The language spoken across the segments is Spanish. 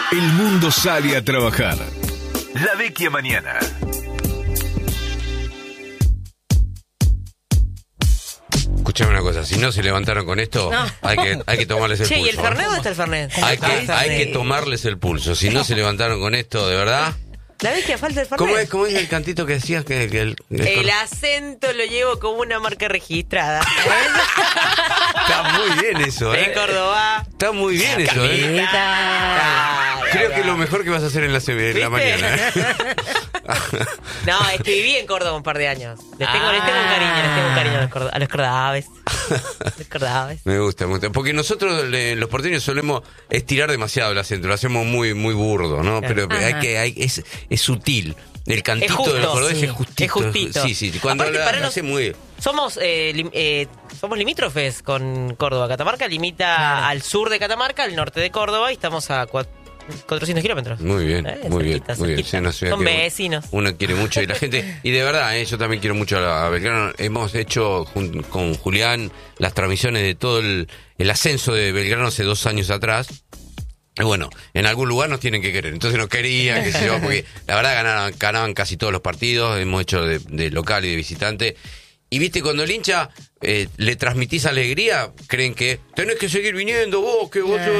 El mundo sale a trabajar. La Vecchia Mañana. Escuchame una cosa, si no se levantaron con esto, no. hay que tomarles el pulso. ¿Y el Fernet dónde está el Fernet? Hay que tomarles el pulso. Si no se levantaron con esto, de verdad. La vez que falta el Fernet. ¿Cómo es el cantito que decías que el acento lo llevo como una marca registrada? Está muy bien eso, De Córdoba. Está muy bien eso, Creo que es lo mejor que vas a hacer en la mañana. No, es que viví en Córdoba un par de años. Les tengo un cariño a los cordobaves. Me gusta. Porque nosotros, los porteños, solemos estirar demasiado el acento. Lo hacemos muy, muy burdo, ¿no? Pero es sutil. El cantito de los cordobeses es justito. Es justito. Sí. Cuando lo hace muy... Somos limítrofes con Córdoba. Catamarca limita al sur de Catamarca, al norte de Córdoba, y estamos a 400 kilómetros. Muy bien, muy bien. Son vecinos. Uno quiere mucho y la gente, y de verdad, yo también quiero mucho a Belgrano. Hemos hecho con Julián las transmisiones de todo el ascenso de Belgrano hace 2 años atrás. Y bueno, en algún lugar nos tienen que querer. Entonces nos querían, qué sé yo, porque la verdad ganaban casi todos los partidos. Hemos hecho de local y de visitante. Y viste, cuando el hincha le transmitís alegría, creen que tenés que seguir viniendo vos, que vos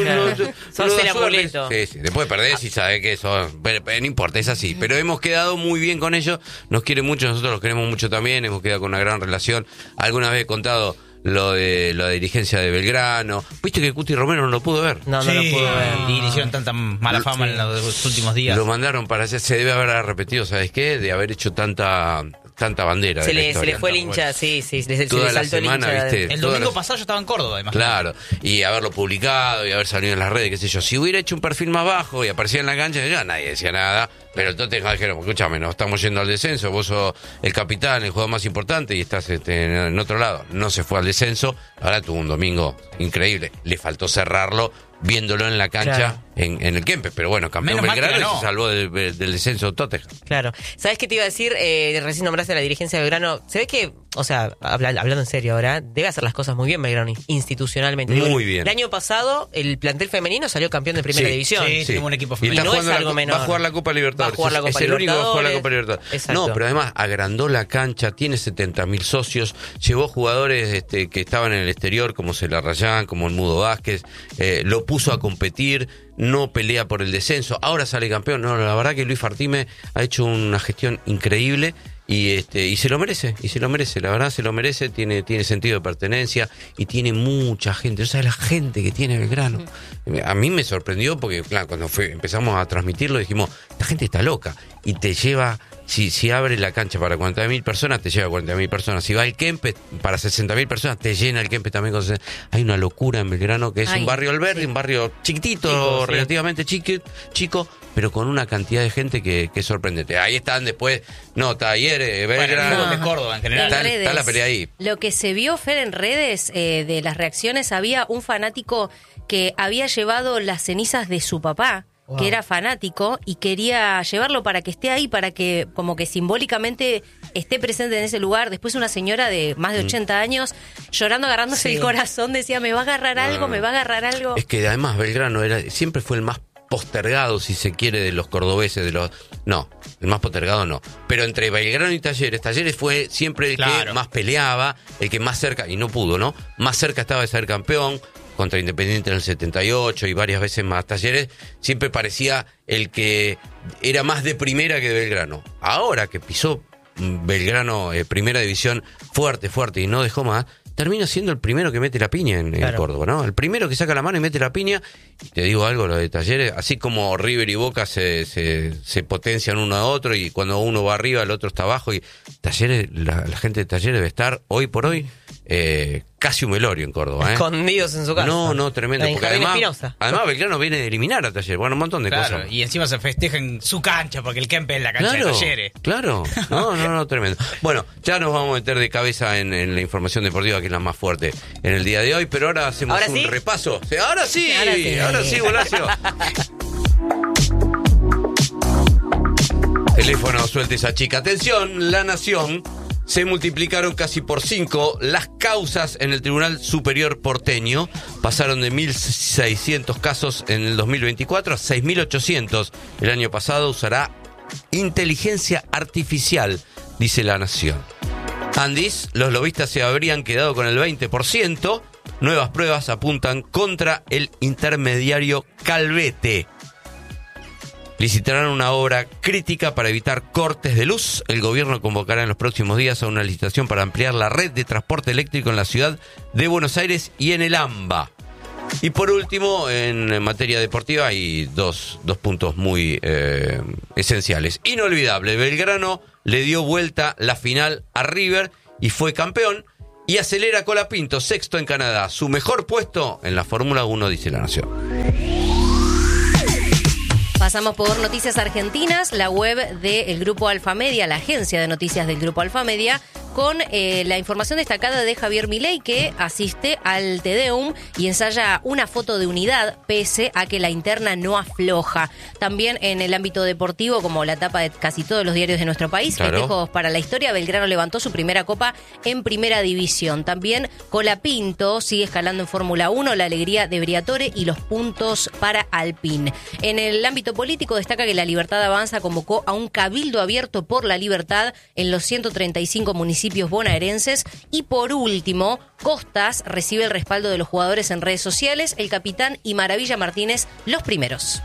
sos el amuleto. Sí, después perdés y sabés que eso, pero no importa, es así. Pero hemos quedado muy bien con ellos, nos quieren mucho, nosotros los queremos mucho también, hemos quedado con una gran relación. Alguna vez he contado lo de la dirigencia de Belgrano. Viste que Cuti Romero no lo pudo ver. No lo pudo ver. Y le hicieron tanta mala fama en los últimos días. Lo mandaron para hacer, se debe haber arrepentido, ¿sabes qué? De haber hecho tanta bandera. Se le fue el hincha, sí, toda la saltó semana, el hincha. ¿viste? El domingo pasado yo estaba en Córdoba, imagínate. Claro, y haberlo publicado y haber salido en las redes, qué sé yo. Si hubiera hecho un perfil más bajo y aparecía en la cancha, ya nadie decía nada. Pero entonces dijeron, escúchame, nos estamos yendo al descenso, vos sos el capitán, el jugador más importante y estás en otro lado. No se fue al descenso, ahora tuvo un domingo increíble. Le faltó cerrarlo viéndolo en la cancha, claro, en el Kempes. Pero bueno, campeón Belgrano se salvó del descenso Tottenham. Claro. ¿Sabés qué te iba a decir? Recién nombraste a la dirigencia de Belgrano. Se ve que, o sea, hablando en serio ahora, debe hacer las cosas muy bien Belgrano, institucionalmente. Muy bien. El año pasado, el plantel femenino salió campeón de primera división. Sí, tenemos un equipo femenino. Y no es algo menor. Va a jugar la Copa Libertadores. Es el único que va a jugar la Copa Libertadores. Exacto. No, pero además agrandó la cancha, tiene 70.000 socios, llevó jugadores que estaban en el exterior, como Celarrayán, como el Mudo Vázquez, lo puso a competir, no pelea por el descenso, ahora sale campeón. No, la verdad que Luis Fartime ha hecho una gestión increíble y se lo merece, la verdad se lo merece, tiene sentido de pertenencia y tiene mucha gente. ¿Sabes la gente que tiene Belgrano? A mí me sorprendió porque, claro, cuando empezamos a transmitirlo dijimos, esta gente está loca y te lleva... Si abre la cancha para 40.000 personas, te lleva 40.000 personas. Si va al Kempes para 60.000 personas, te llena el Kempes también. Hay una locura en Belgrano, que es un barrio albergue, un barrio chiquitito, relativamente chico, pero con una cantidad de gente que es sorprendente. Ahí están después, Talleres, Belgrano. Bueno, de Córdoba en general. Está la pelea ahí. Lo que se vio, Fer, en redes, de las reacciones, había un fanático que había llevado las cenizas de su papá, que era fanático, y quería llevarlo para que esté ahí, para que como que simbólicamente esté presente en ese lugar. Después una señora de más de 80 años llorando, agarrándose el corazón, decía, me va a agarrar algo. Es que además Belgrano siempre fue el más postergado, si se quiere, de los cordobeses, no, el más postergado no, pero entre Belgrano y Talleres fue siempre el que más peleaba, el que más cerca, y no pudo, ¿no? Más cerca estaba de ser campeón, contra Independiente en el 78 y varias veces más. Talleres siempre parecía el que era más de primera que de Belgrano. Ahora que pisó Belgrano primera división fuerte y no dejó más, termina siendo el primero que mete la piña en Córdoba, ¿no? El primero que saca la mano y mete la piña. Y te digo algo, lo de Talleres, así como River y Boca se potencian uno a otro y cuando uno va arriba el otro está abajo, y Talleres, la gente de Talleres debe estar hoy por hoy casi un velorio en Córdoba, escondidos en su casa. No, tremendo, porque además Belgrano viene de eliminar a Talleres, bueno, un montón de cosas. Y encima se festeja en su cancha, porque el Kempes es la cancha de Talleres. Claro, no, tremendo. Bueno, ya nos vamos a meter de cabeza en la información deportiva, que es la más fuerte en el día de hoy, pero ahora hacemos un repaso. Ahora sí, Golacio. Teléfono, suelte esa chica. Atención, La Nación Se multiplicaron casi por 5 las causas en el Tribunal Superior porteño. Pasaron de 1.600 casos en el 2024 a 6.800 el año pasado. Usará inteligencia artificial, dice La Nación. Andis, los lobistas se habrían quedado con el 20%. Nuevas pruebas apuntan contra el intermediario Calvete. Licitarán una obra crítica para evitar cortes de luz. El gobierno convocará en los próximos días a una licitación para ampliar la red de transporte eléctrico en la ciudad de Buenos Aires y en el AMBA. Y por último, en materia deportiva hay dos puntos muy esenciales. Inolvidable, Belgrano le dio vuelta la final a River y fue campeón. Y acelera Colapinto, sexto en Canadá. Su mejor puesto en la Fórmula 1, dice La Nación. Pasamos por noticias argentinas, la web del Grupo Alfamedia, la agencia de noticias del Grupo Alfamedia, con la información destacada de Javier Milei, que asiste al Te Deum y ensaya una foto de unidad, pese a que la interna no afloja. También en el ámbito deportivo, como la tapa de casi todos los diarios de nuestro país, festejos para la historia, Belgrano levantó su primera copa en Primera División. También Colapinto sigue escalando en Fórmula 1, la alegría de Briatore y los puntos para Alpine. En el ámbito político destaca que La Libertad Avanza convocó a un cabildo abierto por la libertad en los 135 municipios bonaerenses. Y por último, Costas recibe el respaldo de los jugadores en redes sociales, el capitán y Maravilla Martínez los primeros.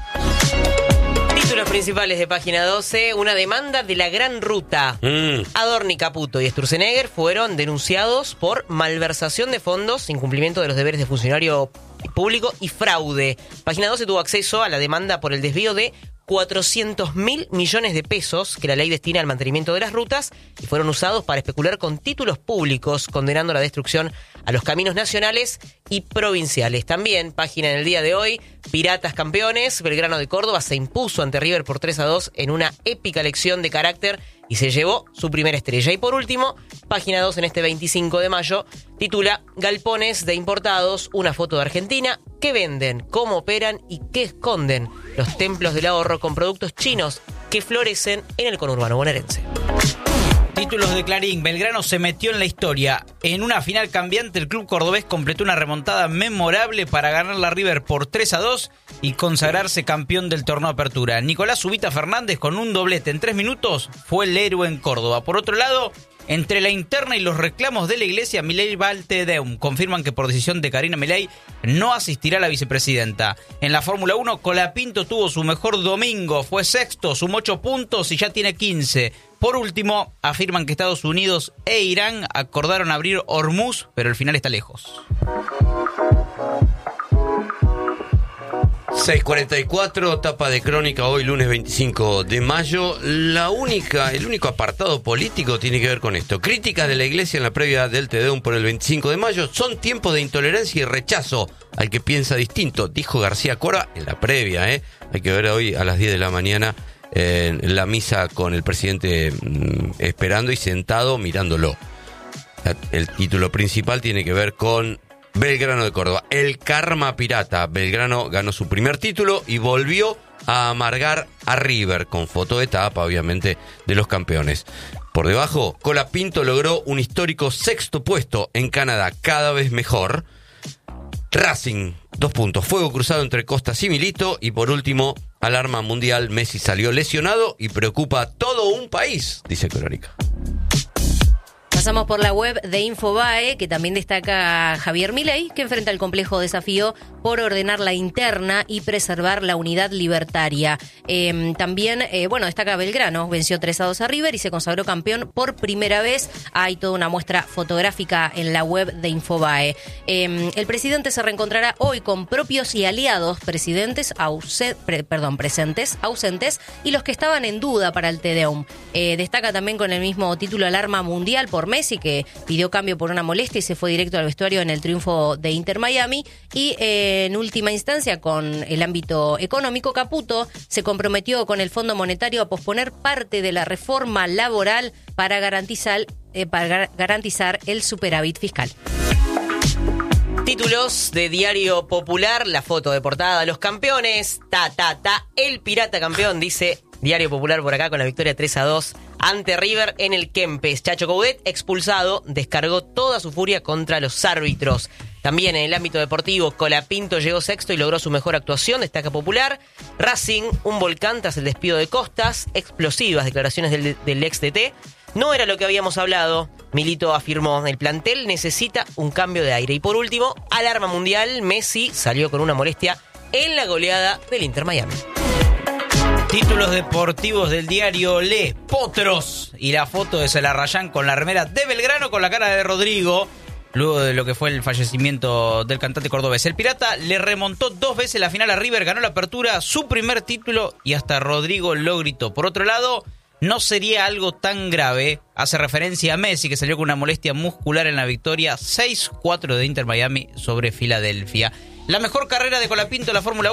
Títulos principales de Página 12, una demanda de la Gran Ruta. Adorni, Caputo y Sturzenegger fueron denunciados por malversación de fondos, incumplimiento de los deberes de funcionario público y fraude. Página 12 tuvo acceso a la demanda por el desvío de 400.000 millones de pesos que la ley destina al mantenimiento de las rutas y fueron usados para especular con títulos públicos, condenando la destrucción a los caminos nacionales y provinciales. También, página en el día de hoy, Piratas campeones, Belgrano de Córdoba se impuso ante River por 3-2 en una épica lección de carácter y se llevó su primera estrella. Y por último, Página 2 en este 25 de mayo, titula Galpones de importados, una foto de Argentina, qué venden, cómo operan y qué esconden los templos del ahorro con productos chinos que florecen en el conurbano bonaerense. Títulos de Clarín. Belgrano se metió en la historia. En una final cambiante, el club cordobés completó una remontada memorable para ganar la River por 3-2 y consagrarse campeón del torneo Apertura. Nicolás Ubita Fernández, con un doblete en 3 minutos, fue el héroe en Córdoba. Por otro lado, entre la interna y los reclamos de la iglesia, Milei va al Te Deum. Confirman que por decisión de Karina Milei no asistirá la vicepresidenta. En la Fórmula 1, Colapinto tuvo su mejor domingo. Fue sexto, sumó 8 puntos y ya tiene 15. Por último, afirman que Estados Unidos e Irán acordaron abrir Hormuz, pero el final está lejos. 6:44, tapa de Crónica, hoy lunes 25 de mayo. El único apartado político tiene que ver con esto. Críticas de la iglesia en la previa del Te Deum por el 25 de mayo. Son tiempos de intolerancia y rechazo al que piensa distinto, dijo García Cora en la previa. Hay que ver hoy a las 10 de la mañana en la misa con el presidente esperando y sentado mirándolo. El título principal tiene que ver con Belgrano de Córdoba, el karma pirata. Belgrano ganó su primer título y volvió a amargar a River, con foto de tapa, obviamente, de los campeones. Por debajo, Colapinto logró un histórico sexto puesto en Canadá, cada vez mejor. Racing, 2 puntos, fuego cruzado entre Costas y Milito. Y por último, alarma mundial, Messi salió lesionado y preocupa a todo un país, dice Crónica. Pasamos por la web de Infobae, que también destaca Javier Milei, que enfrenta el complejo desafío por ordenar la interna y preservar la unidad libertaria. También, destaca Belgrano, venció 3-2 a River y se consagró campeón por primera vez. Hay toda una muestra fotográfica en la web de Infobae. El presidente se reencontrará hoy con propios y aliados, presentes, ausentes, y los que estaban en duda para el Te Deum. Destaca también con el mismo título alarma mundial por Messi, que pidió cambio por una molestia y se fue directo al vestuario en el triunfo de Inter Miami. Y en última instancia, con el ámbito económico, Caputo se comprometió con el Fondo Monetario a posponer parte de la reforma laboral para garantizar el superávit fiscal. Títulos de Diario Popular, la foto de portada, los campeones, el pirata campeón, dice Diario Popular por acá, con la victoria 3-2 ante River en el Kempes. Chacho Coudet, expulsado, descargó toda su furia contra los árbitros. También en el ámbito deportivo, Colapinto llegó sexto y logró su mejor actuación, destaca Popular. Racing, un volcán tras el despido de Costas, explosivas declaraciones del ex DT. No era lo que habíamos hablado, Milito afirmó, el plantel necesita un cambio de aire. Y por último, alarma mundial, Messi salió con una molestia en la goleada del Inter Miami. Títulos deportivos del diario Le Potros y la foto de Celarrayán con la remera de Belgrano con la cara de Rodrigo, luego de lo que fue el fallecimiento del cantante cordobés. El Pirata le remontó 2 veces la final a River, ganó la apertura, su primer título y hasta Rodrigo lo gritó. Por otro lado, no sería algo tan grave, hace referencia a Messi que salió con una molestia muscular en la victoria 6-4 de Inter Miami sobre Filadelfia. La mejor carrera de Colapinto en la Fórmula 1